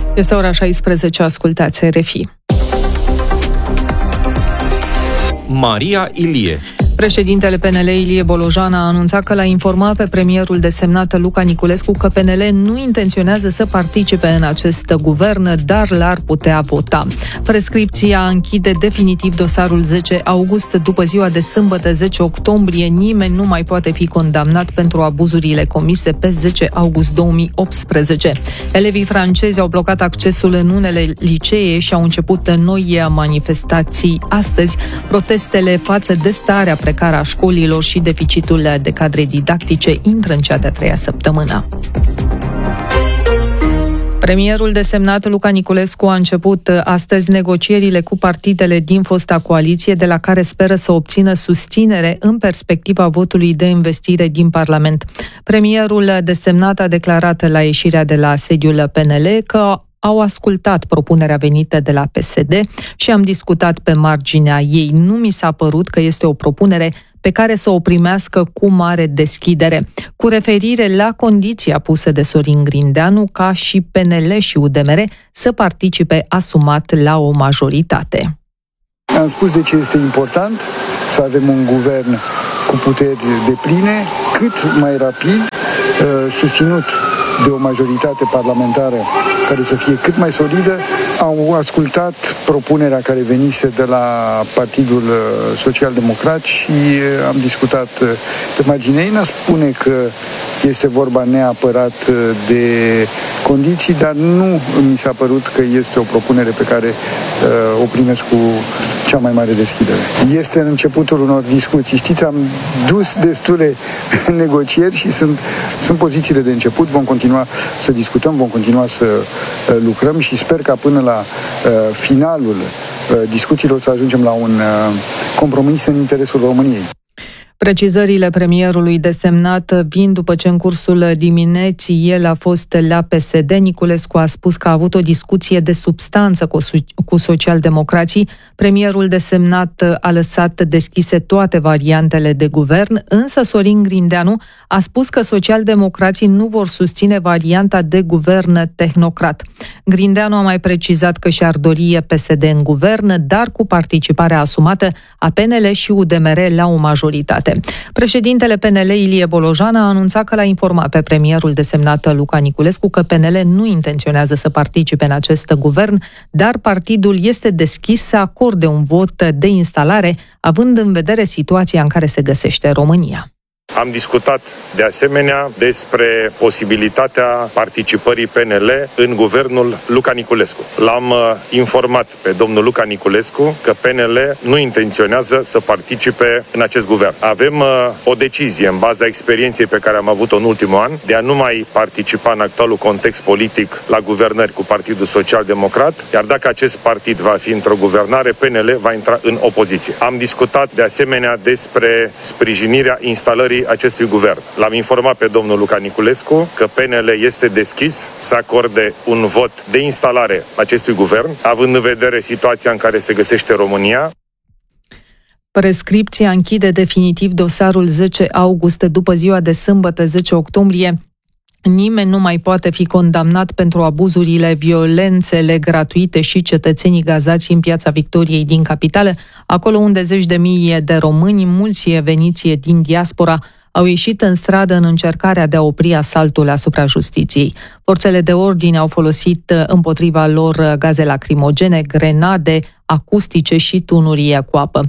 Este ora 16, ascultați RFI. Maria Ilie. Președintele PNL, Ilie Bolojan, a anunțat că l-a informat pe premierul desemnat Luca Niculescu că PNL nu intenționează să participe în acest guvern, dar l-ar putea vota. Prescripția închide definitiv dosarul 10 august. După ziua de sâmbătă, 10 octombrie, nimeni nu mai poate fi condamnat pentru abuzurile comise pe 10 august 2018. Elevii francezi au blocat accesul în unele licee și au început noi manifestații astăzi. Protestele față de starea precară a școlilor și deficitul de cadre didactice intră în cea de-a treia săptămână. Premierul desemnat Luca Niculescu a început astăzi negocierile cu partidele din fosta coaliție, de la care speră să obțină susținere în perspectiva votului de investire din Parlament. Premierul desemnat a declarat la ieșirea de la sediul PNL că au ascultat propunerea venită de la PSD și am discutat pe marginea ei. Nu mi s-a părut că este o propunere pe care să o primească cu mare deschidere, cu referire la condiția pusă de Sorin Grindeanu ca și PNL și UDMR să participe asumat la o majoritate. Am spus de ce este important să avem un guvern cu puteri depline, cât mai rapid, susținut de o majoritate parlamentară care să fie cât mai solidă. Au ascultat propunerea care venise de la Partidul Social-Democrat și am discutat pe marginea ei. N-a spune că este vorba neapărat de condiții, dar nu mi s-a părut că este o propunere pe care o primesc cu cea mai mare deschidere. Este în începutul unor discuții. Știți, am dus destule negocieri și sunt pozițiile de început. Vom continua să discutăm, vom continua să lucrăm și sper ca până la finalul discuțiilor să ajungem la un compromis în interesul României. Precizările premierului desemnat vin după ce în cursul dimineții el a fost la PSD. Niculescu a spus că a avut o discuție de substanță cu socialdemocrații. Premierul desemnat a lăsat deschise toate variantele de guvern, însă Sorin Grindeanu a spus că socialdemocrații nu vor susține varianta de guvern tehnocrat. Grindeanu a mai precizat că și-ar dori PSD în guvern, dar cu participarea asumată a PNL și UDMR la o majoritate. Președintele PNL, Ilie Bolojan, a anunțat că l-a informat pe premierul desemnat Luca Niculescu că PNL nu intenționează să participe în acest guvern, dar partidul este deschis să acorde un vot de instalare, având în vedere situația în care se găsește România. Am discutat de asemenea despre posibilitatea participării PNL în guvernul Luca Niculescu. L-am informat pe domnul Luca Niculescu că PNL nu intenționează să participe în acest guvern. Avem o decizie în baza experienței pe care am avut-o în ultimul an de a nu mai participa în actualul context politic la guvernări cu Partidul Social-Democrat, iar dacă acest partid va fi într-o guvernare, PNL va intra în opoziție. Am discutat de asemenea despre sprijinirea instalării acestui guvern. L-am informat pe domnul Luca Niculescu că PNL este deschis să acorde un vot de instalare acestui guvern, având în vedere situația în care se găsește România. Prescripția închide definitiv dosarul 10 august. După ziua de sâmbătă, 10 octombrie, nimeni nu mai poate fi condamnat pentru abuzurile, violențele gratuite și cetățenii gazați în Piața Victoriei din capitală, acolo unde zeci de mii de români, mulți veniți din diaspora, au ieșit în stradă în încercarea de a opri asaltul asupra justiției. Forțele de ordine au folosit împotriva lor gaze lacrimogene, grenade acustice și tunuri cu apă.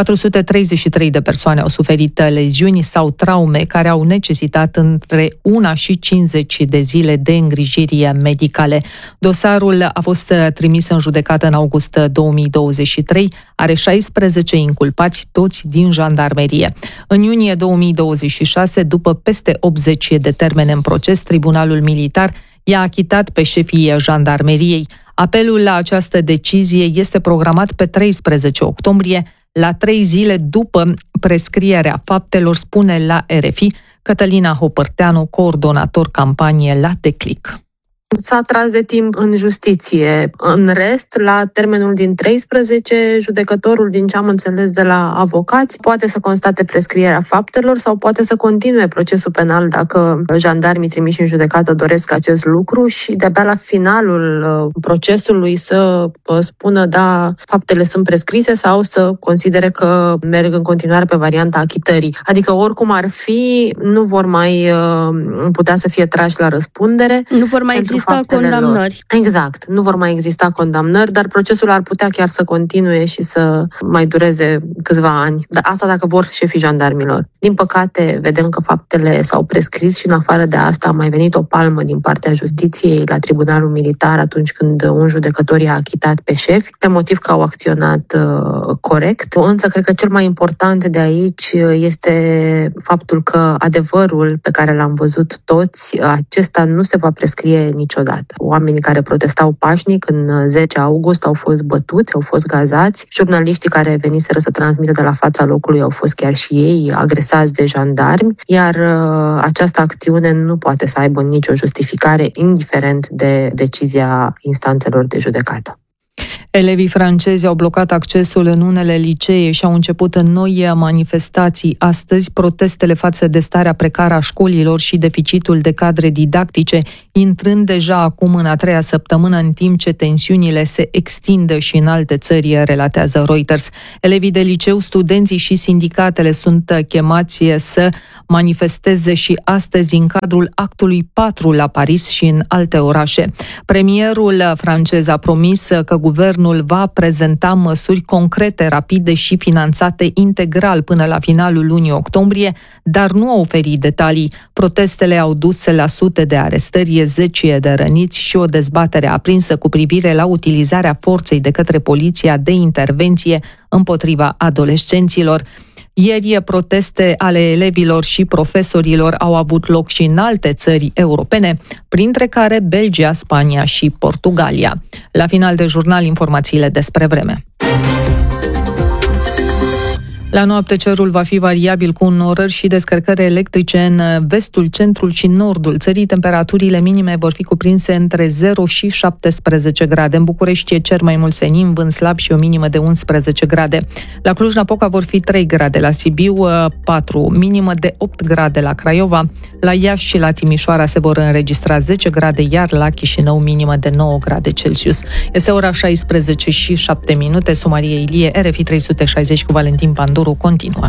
433 de persoane au suferit leziuni sau traume care au necesitat între 1 și 50 de zile de îngrijiri medicale. Dosarul a fost trimis în judecată în august 2023, are 16 inculpați, toți din jandarmerie. În iunie 2026, după peste 80 de termene în proces, Tribunalul Militar i-a achitat pe șefii jandarmeriei. Apelul la această decizie este programat pe 13 octombrie, la 3 zile după prescrierea faptelor, spune la RFI Cătălina Hopărteanu, coordonator campanie la Declic. S-a tras de timp în justiție. În rest, la termenul din 13, judecătorul, din ce am înțeles de la avocați, poate să constate prescrierea faptelor sau poate să continue procesul penal dacă jandarmii trimiși în judecată doresc acest lucru și de-abia la finalul procesului să spună da, faptele sunt prescrise sau să considere că merg în continuare pe varianta achitării. Adică oricum ar fi, nu vor mai putea să fie trași la răspundere. Nu vor mai exista condamnări. Exact, nu vor mai exista condamnări, dar procesul ar putea chiar să continue și să mai dureze câțiva ani. Dar asta dacă vor șefii jandarmilor. Din păcate, vedem că faptele s-au prescris și în afară de asta a mai venit o palmă din partea justiției la Tribunalul Militar atunci când un judecător i-a achitat pe șefi, pe motiv că au acționat corect. Însă cred că cel mai important de aici este faptul că adevărul pe care l-am văzut toți, acesta nu se va prescrie niciodată. Oamenii care protestau pașnic în 10 august au fost bătuți, au fost gazați. Jurnaliștii care veniseră să transmită de la fața locului au fost chiar și ei agresați de jandarmi, iar această acțiune nu poate să aibă nicio justificare, indiferent de decizia instanțelor de judecată. Elevii francezi au blocat accesul în unele licee și au început în noi manifestații. Astăzi, protestele față de starea precară a școlilor și deficitul de cadre didactice, intrând deja acum în a 3-a săptămână, în timp ce tensiunile se extindă și în alte țări, relatează Reuters. Elevii de liceu, studenții și sindicatele sunt chemați să manifesteze și astăzi în cadrul actului 4 la Paris și în alte orașe. Premierul francez a promis că guvernul va prezenta măsuri concrete, rapide și finanțate integral până la finalul lunii octombrie, dar nu a oferit detalii. Protestele au dus la sute de arestări, zeci de răniți și o dezbatere aprinsă cu privire la utilizarea forței de către poliția de intervenție împotriva adolescenților. Ieri, proteste ale elevilor și profesorilor au avut loc și în alte țări europene, printre care Belgia, Spania și Portugalia. La final de jurnal, informațiile despre vreme. La noapte, cerul va fi variabil cu înnorări și descărcări electrice în vestul, centrul și nordul țării. Temperaturile minime vor fi cuprinse între 0 și 17 grade. În București e cer mai mult senin, vânt slab și o minimă de 11 grade. La Cluj-Napoca vor fi 3 grade, la Sibiu 4, minimă de 8 grade la Craiova. La Iași și la Timișoara se vor înregistra 10 grade, iar la Chișinău minimă de 9 grade Celsius. Este ora 16 și 7 minute. Maria Ilie, RFI 360 cu Valentin Pandoru continuă.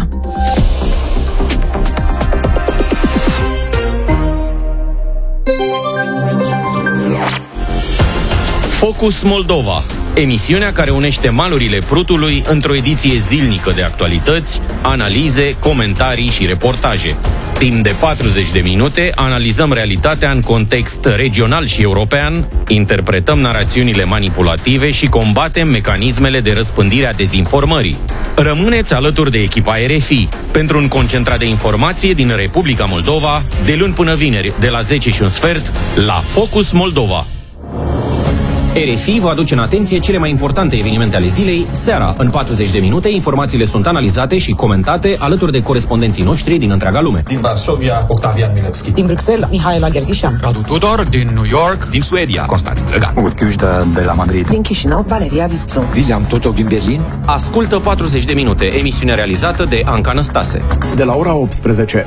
Focus Moldova, emisiunea care unește malurile Prutului într-o ediție zilnică de actualități, analize, comentarii și reportaje. Timp de 40 de minute analizăm realitatea în context regional și european, interpretăm narațiunile manipulative și combatem mecanismele de răspândire a dezinformării. Rămâneți alături de echipa RFI pentru un concentrat de informație din Republica Moldova, de luni până vineri, de la 10:15, la Focus Moldova. RFI vă aduce în atenție cele mai importante evenimente ale zilei, seara. În 40 de minute, informațiile sunt analizate și comentate alături de corespondenții noștri din întreaga lume. Din Varsovia, Octavian Milevski. Din Bruxelles, Mihaela Gherghișan. Radu Tudor, din New York. Din Suedia, Constantin Drăgan. Urchiușda de la Madrid. Din Chișinău, Valeria Vițu. William Totoc din Berlin. Ascultă 40 de minute, emisiune realizată de Anca Năstase. De la ora 18.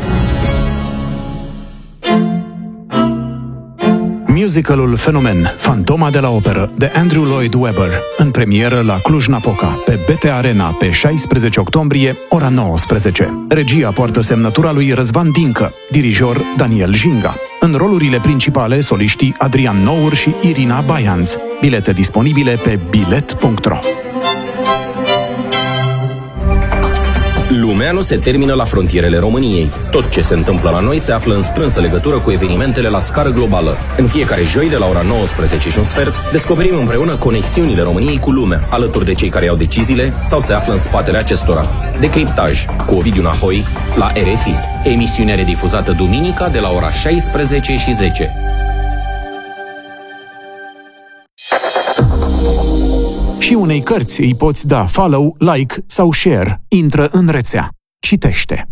Musicalul Fenomen, Fantoma de la Operă, de Andrew Lloyd Webber, în premieră la Cluj-Napoca, pe BT Arena, pe 16 octombrie, ora 19. Regia poartă semnătura lui Răzvan Dincă, dirijor Daniel Jinga. În rolurile principale, soliștii Adrian Nour și Irina Baianț. Bilete disponibile pe bilet.ro. Lumea nu se termină la frontierele României. Tot ce se întâmplă la noi se află în strânsă legătură cu evenimentele la scară globală. În fiecare joi, de la ora 19:15, descoperim împreună conexiunile României cu lumea, alături de cei care iau deciziile sau se află în spatele acestora. Decriptaj cu Ovidiu Nahoi la RFI. Emisiune redifuzată duminica de la ora 16:10. Și unei cărți îi poți da follow, like sau share. Intră în rețea. Citește.